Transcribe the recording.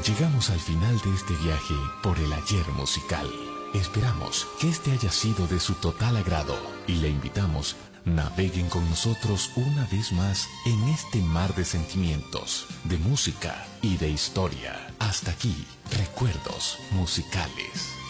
Llegamos al final de este viaje por el ayer musical. Esperamos que este haya sido de su total agrado y le invitamos, naveguen con nosotros una vez más en este mar de sentimientos, de música y de historia. Hasta aquí, recuerdos musicales.